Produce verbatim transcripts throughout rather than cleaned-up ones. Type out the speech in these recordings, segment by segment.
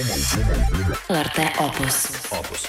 L R T Opus. Opus.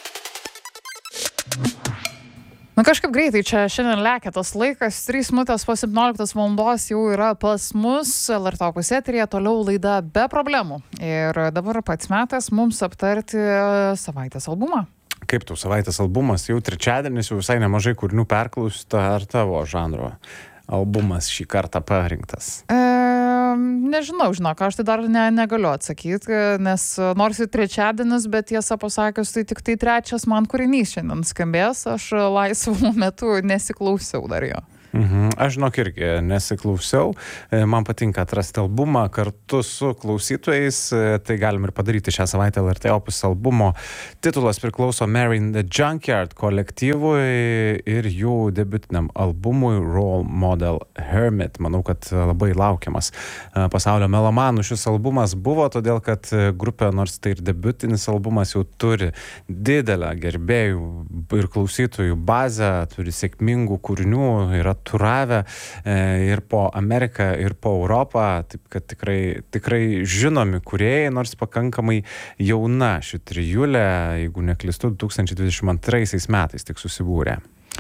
Na kažkaip greitai čia šiandien lekia tas laikas, trys minutės po septynioliktos valandos jau yra pas mus L R T Opus eteryje, toliau laida be problemų. Ir dabar pats metas mums aptarti savaitės albumą. Kaip tu savaitės albumas? Jau trečiadienis, jau visai nemažai kūrinių perklausyta, ar tavo žanro albumas šį kartą parinktas? E, nežinau, žinok, aš tai dar ne, negaliu atsakyti, nes nors ir trečiadienis, bet tiesą pasakius, tai tik tai trečias man kūrinys šiandien skambės, aš laisvų metų nesiklausiau dar jo. Mhm. Aš žinok irgi nesiklausiau, man patinka atrasti albumą kartu su klausytojais, tai galim ir padaryti šią savaitę. L R T Opus albumo titulas priklauso Mary in the Junkyard kolektyvui ir jų debiutiniam albumui Role Model Hermit. Manau, kad labai laukiamas pasaulio melomanų šis albumas buvo, todėl kad grupė, nors tai ir debiutinis albumas, jau turi didelę gerbėjų ir klausytojų bazę, turi sėkmingų kūrinių, yra turavę ir po Ameriką, ir po Europą, taip kad tikrai, tikrai žinomi kūrėjai, nors pakankamai jauna ši trijulė, jeigu neklystu, du tūkstančiai dvidešimt antraisiais metais tik susibūrė.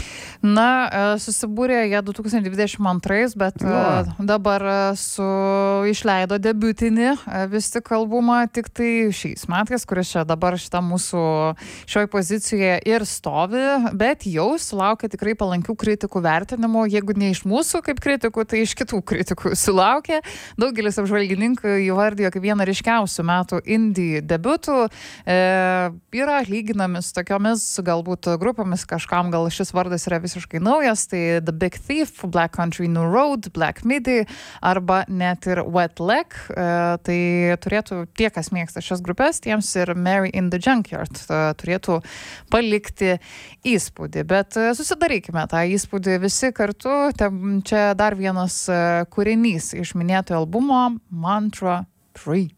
Na, susibūrė jie du tūkstančiai dvidešimt antrais, bet no. dabar su išleido debiutinį vis tik albumą tik tai šiais metais, kuris čia dabar šitą mūsų šioj pozicijoje ir stovi, bet jau sulaukia tikrai palankių kritikų vertinimų, jeigu ne iš mūsų kaip kritikų, tai iš kitų kritikų sulaukia. Daugelis apžvalgininkų įvardijo kaip vieną ryškiausių metų indie debiutų. E, yra lyginami su tokiomis galbūt grupėmis, kažkam gal šis vardas yra visiškai naujas, tai The Big Thief, Black Country New Road, Black Midi arba net ir Wet Leg. E, tai turėtų tie, kas mėgsta šias grupės, tiems ir Mary in the Junkyard e, turėtų palikti įspūdį. Bet e, susidarykime tą įspūdį visi kartu. Te, čia dar vienas e, kūrinys iš minėtojo albumo Mantra trys.